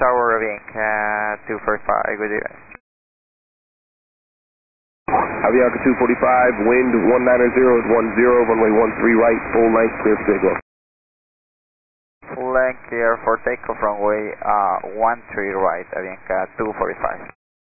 Tower, Avianca 245, good day. Avianca 245, wind 190 is 10, runway 13 right, full length, clear for takeoff. Full length clear for takeoff, runway 13 right, Avianca 245.